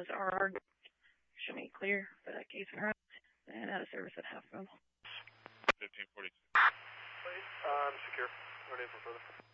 was RR. Show me clear for that case of her. And out of service at half. 1542. Secure. Running for further.